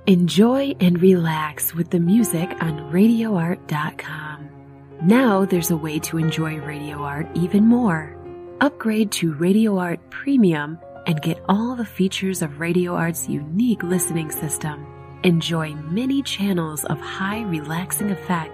Enjoy and relax with the music on RadioArt.com. Now there's a way to enjoy Radio Art even more. Upgrade to Radio Art Premium and get all the features of Radio Art's unique listening system. Enjoy many channels of high relaxing effects